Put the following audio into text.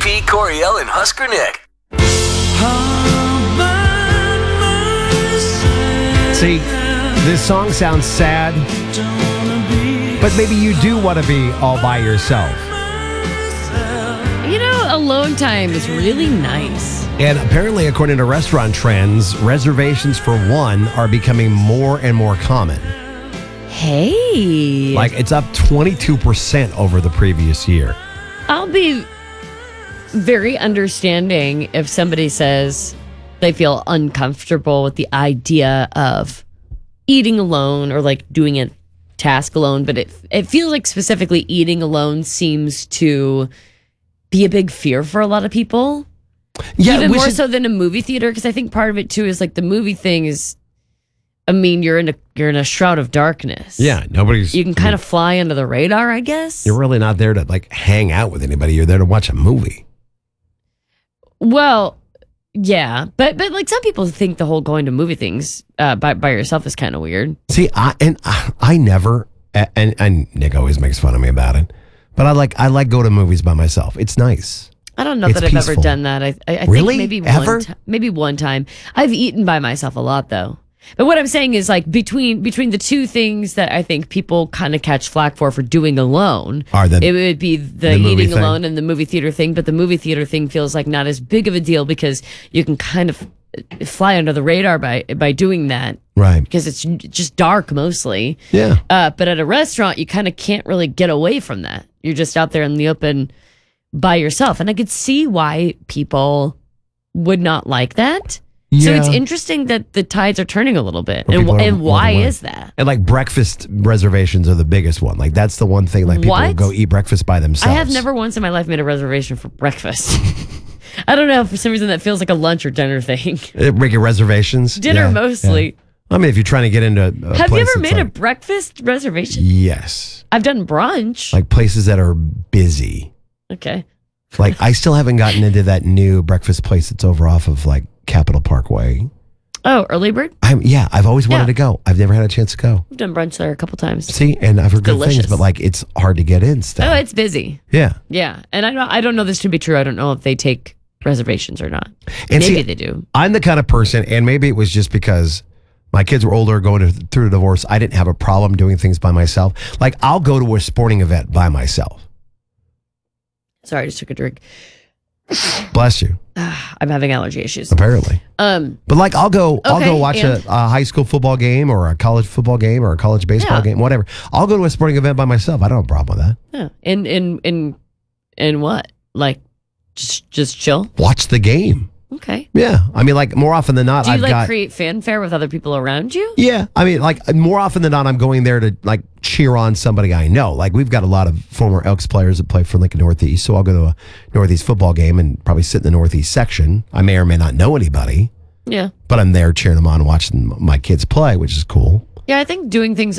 JP, Coriel, and Husker Nick. See, this song sounds sad, but maybe you do want to be all by yourself. You know, alone time is really nice. And apparently, according to restaurant trends, reservations for one are becoming more and more common. Hey. Like, it's up 22% over the previous year. I'll be very understanding if somebody says they feel uncomfortable with the idea of eating alone or like doing a task alone, but it feels like specifically eating alone seems to be a big fear for a lot of people. Yeah, even more so than a movie theater, because I think part of it too is like the movie thing is, I mean, you're in a shroud of darkness. Yeah, you can kind of fly under the radar, I guess. You're really not there to like hang out with anybody. You're there to watch a movie. Well, yeah, but like some people think the whole going to movie things by yourself is kind of weird. See, I never, and Nick always makes fun of me about it, but I like go to movies by myself. It's nice. I don't know It's that I've peaceful. ever done that. I Really? think Ever? maybe one time. I've eaten by myself a lot though. But what I'm saying is like between the two things that I think people kind of catch flack for doing alone, it would be the eating thing. alone and the movie theater thing. But the movie theater thing feels like not as big of a deal because you can kind of fly under the radar by doing that. Right. Because it's just dark mostly. Yeah. But at a restaurant, you kind of can't really get away from that. You're just out there in the open by yourself. And I could see why people would not like that. So Yeah. it's interesting that the tides are turning a little bit. Or people And are why moving away. is that? And like breakfast reservations are the biggest one. Like that's the one thing like people will What? go eat breakfast by themselves. I have never once in my life made a reservation for breakfast. I don't know. For some reason, that feels like a lunch or dinner thing. Making reservations. Dinner Yeah, mostly. yeah. I mean, if you're trying to get into a Have you place ever that's made a like- breakfast reservation? Yes. I've done brunch. Like places that are busy. Okay. Like I still haven't gotten into that new breakfast place that's over off of like Capitol Parkway. Oh, Early Bird? I've always wanted Yeah. to go. I've never had a chance to go. I've done brunch there a couple times. See, and I've heard good delicious. things, but like it's hard to get in still. Oh, it's busy. Yeah. Yeah. And I don't know this to be true. I don't know if they take reservations or not. And Maybe see, they do. I'm the kind of person, and maybe it was just because my kids were older, through a divorce. I didn't have a problem doing things by myself. Like I'll go to a sporting event by myself. Sorry, I just took a drink. Bless you. I'm having allergy issues. Apparently. But like I'll go watch a high school football game or a college football game or a college baseball game, whatever. I'll go to a sporting event by myself. I don't have a problem with that. Yeah. In what? Like just chill? Watch the game. Okay. Yeah. I mean, like more often than not, Do you I've create fanfare with other people around you? Yeah. I mean, like more often than not, I'm going there to like cheer on somebody I know. Like we've got a lot of former Elks players that play for Lincoln Northeast. So I'll go to a Northeast football game and probably sit in the Northeast section. I may or may not know anybody. Yeah. But I'm there cheering them on and watching my kids play, which is cool. Yeah, I think doing things